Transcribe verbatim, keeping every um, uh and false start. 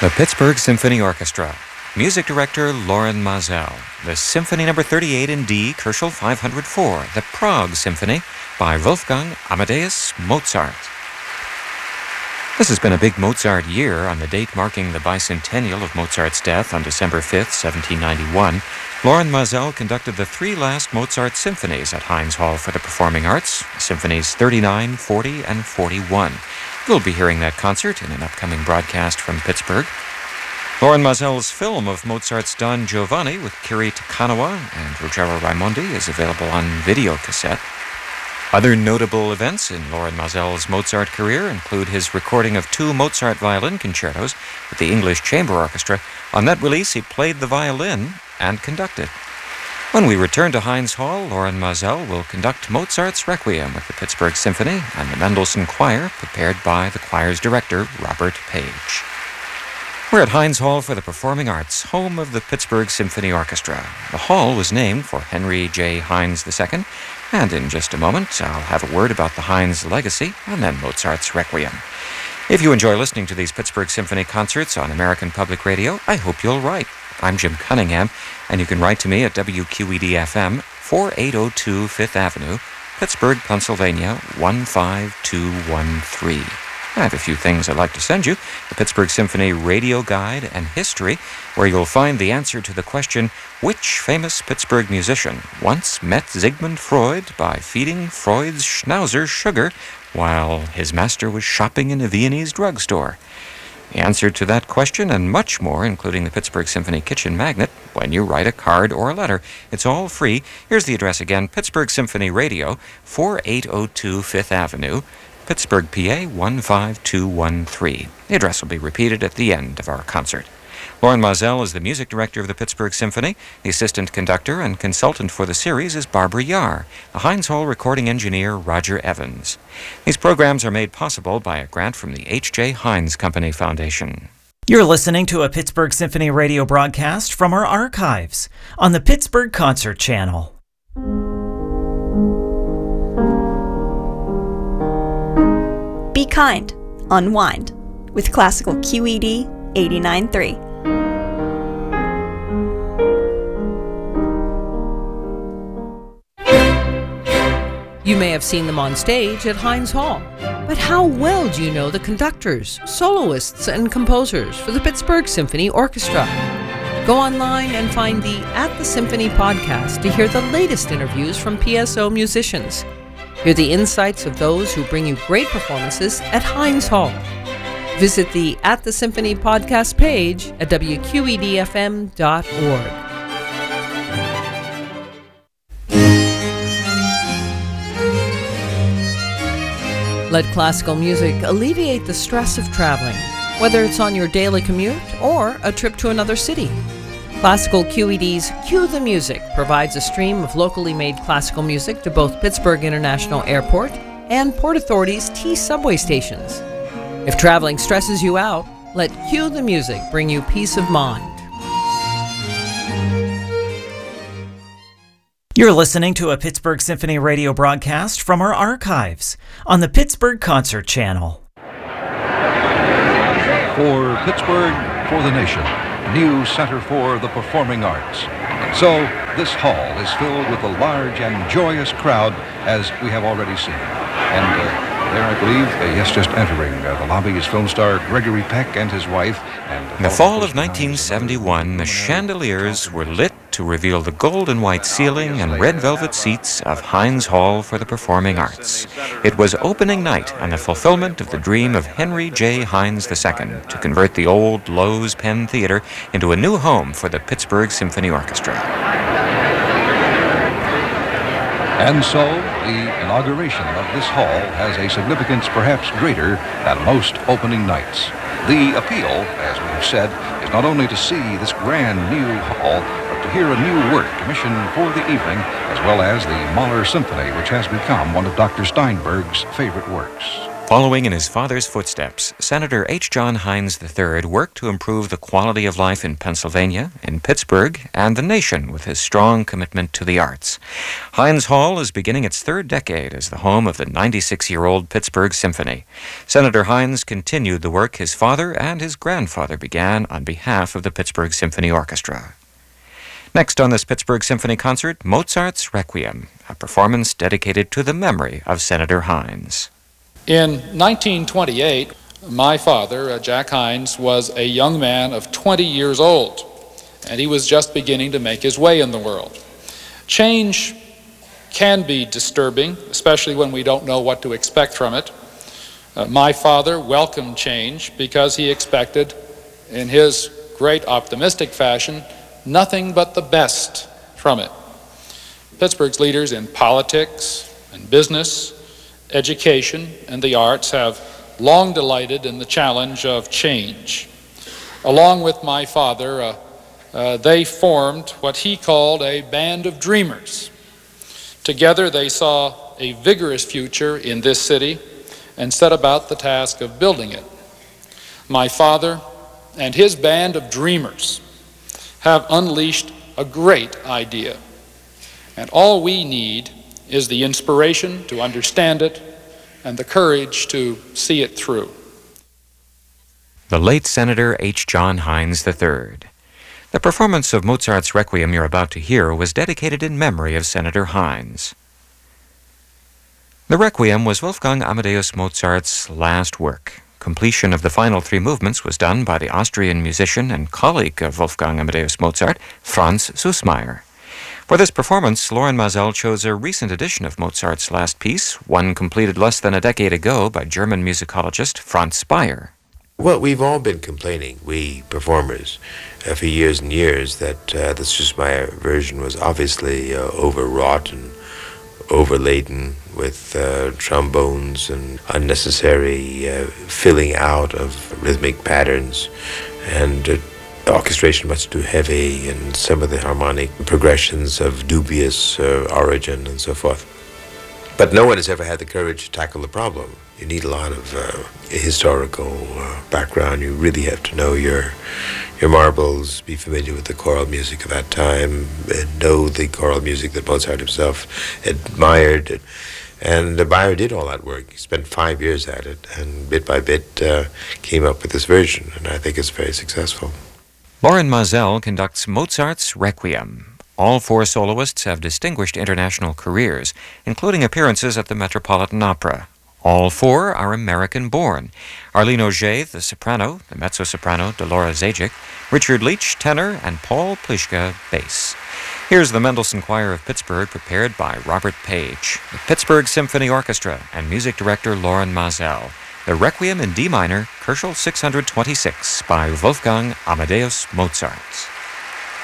The Pittsburgh Symphony Orchestra. Music director Lorin Maazel. The Symphony Number thirty-eight in D, Koelschel five hundred four. The Prague Symphony by Wolfgang Amadeus Mozart. This has been a big Mozart year. On the date marking the bicentennial of Mozart's death on December fifth, seventeen ninety-one, Lorin Maazel conducted the three last Mozart symphonies at Heinz Hall for the Performing Arts, Symphonies thirty-nine, forty, and forty-one. You'll be hearing that concert in an upcoming broadcast from Pittsburgh. Lorin Maazel's film of Mozart's Don Giovanni with Kiri Takanawa and Ruggero Raimondi is available on video cassette. Other notable events in Lorin Maazel's Mozart career include his recording of two Mozart violin concertos with the English Chamber Orchestra. On that release, he played the violin and conducted. When we return to Heinz Hall, Lorin Maazel will conduct Mozart's Requiem with the Pittsburgh Symphony and the Mendelssohn Choir, prepared by the choir's director, Robert Page. We're at Heinz Hall for the Performing Arts, home of the Pittsburgh Symphony Orchestra. The hall was named for Henry J. Heinz the Second, and in just a moment, I'll have a word about the Heinz legacy and then Mozart's Requiem. If you enjoy listening to these Pittsburgh Symphony concerts on American Public Radio, I hope you'll write. I'm Jim Cunningham, and you can write to me at W Q E D F M, forty-eight oh two Fifth Avenue, Pittsburgh, Pennsylvania, one five two one three. I have a few things I'd like to send you. The Pittsburgh Symphony Radio Guide and History, where you'll find the answer to the question, which famous Pittsburgh musician once met Sigmund Freud by feeding Freud's schnauzer sugar while his master was shopping in a Viennese drugstore? The answer to that question and much more, including the Pittsburgh Symphony Kitchen Magnet, when you write a card or a letter. It's all free. Here's the address again, Pittsburgh Symphony Radio, forty-eight oh two Fifth Avenue, Pittsburgh, P A one five two one three. The address will be repeated at the end of our concert. Lorin Maazel is the music director of the Pittsburgh Symphony. The assistant conductor and consultant for the series is Barbara Yar. The Heinz Hall recording engineer, Roger Evans. These programs are made possible by a grant from the H J. Heinz Company Foundation. You're listening to a Pittsburgh Symphony radio broadcast from our archives on the Pittsburgh Concert Channel. Be kind, unwind with Classical Q E D eighty-nine point three. You may have seen them on stage at Heinz Hall, but how well do you know the conductors, soloists, and composers for the Pittsburgh Symphony Orchestra? Go online and find the At the Symphony podcast to hear the latest interviews from P S O musicians. Hear the insights of those who bring you great performances at Heinz Hall. Visit the At the Symphony podcast page at W Q E D F M dot org. Let classical music alleviate the stress of traveling, whether it's on your daily commute or a trip to another city. Classical Q E D's Cue the Music provides a stream of locally made classical music to both Pittsburgh International Airport and Port Authority's T subway stations. If traveling stresses you out, let Cue the Music bring you peace of mind. You're listening to a Pittsburgh Symphony radio broadcast from our archives on the Pittsburgh Concert Channel. For Pittsburgh, for the nation, new center for the performing arts. So this hall is filled with a large and joyous crowd, as we have already seen. And uh, there, I believe, uh, yes, just entering uh, the lobby is film star Gregory Peck and his wife. And in the fall of nineteen seventy-one, the chandeliers were lit to reveal the gold and white ceiling and red velvet seats of Heinz Hall for the Performing Arts. It was opening night and the fulfillment of the dream of Henry J. Heinz the Second to convert the old Lowe's Penn Theater into a new home for the Pittsburgh Symphony Orchestra. And so, the inauguration of this hall has a significance perhaps greater than most opening nights. The appeal, as we have said, is not only to see this grand new hall, but to hear a new work commissioned for the evening, as well as the Mahler Symphony, which has become one of Doctor Steinberg's favorite works. Following in his father's footsteps, Senator H. John Heinz the third worked to improve the quality of life in Pennsylvania, in Pittsburgh, and the nation with his strong commitment to the arts. Heinz Hall is beginning its third decade as the home of the ninety-six-year-old Pittsburgh Symphony. Senator Heinz continued the work his father and his grandfather began on behalf of the Pittsburgh Symphony Orchestra. Next on this Pittsburgh Symphony concert, Mozart's Requiem, a performance dedicated to the memory of Senator Heinz. In nineteen twenty-eight, my father, uh, Jack Heinz, was a young man of twenty years old, and he was just beginning to make his way in the world. Change can be disturbing, especially when we don't know what to expect from it. Uh, my father welcomed change because he expected, in his great optimistic fashion, nothing but the best from it. Pittsburgh's leaders in politics and business, education, and the arts have long delighted in the challenge of change. Along with my father, uh, uh, they formed what he called a band of dreamers. Together they saw a vigorous future in this city and set about the task of building it. My father and his band of dreamers have unleashed a great idea, and all we need is the inspiration to understand it and the courage to see it through. The late Senator H. John Heinz the third. The performance of Mozart's Requiem you're about to hear was dedicated in memory of Senator Heinz. The Requiem was Wolfgang Amadeus Mozart's last work. Completion of the final three movements was done by the Austrian musician and colleague of Wolfgang Amadeus Mozart, Franz Süssmayr. For this performance, Loren Maazel chose a recent edition of Mozart's last piece, one completed less than a decade ago by German musicologist Franz Speyer. Well, we've all been complaining, we performers, uh, for years and years, that uh, the Süssmayr version was obviously uh, overwrought and overladen with uh, trombones and unnecessary uh, filling out of rhythmic patterns, and uh, orchestration much too heavy, and some of the harmonic progressions of dubious uh, origin and so forth. But no one has ever had the courage to tackle the problem. You need a lot of uh, historical uh, background. You really have to know your your marbles, be familiar with the choral music of that time, and know the choral music that Mozart himself admired. And uh, Beyer did all that work. He spent five years at it, and bit by bit uh, came up with this version, and I think it's very successful. Loren Maazel conducts Mozart's Requiem. All four soloists have distinguished international careers, including appearances at the Metropolitan Opera. All four are American-born. Arlene Auger, the soprano, the mezzo-soprano Delora Zajic, Richard Leach, tenor, and Paul Pliszka, bass. Here's the Mendelssohn Choir of Pittsburgh, prepared by Robert Page, the Pittsburgh Symphony Orchestra, and music director Loren Maazel. The Requiem in D minor, Koelschel six hundred twenty-six, by Wolfgang Amadeus Mozart.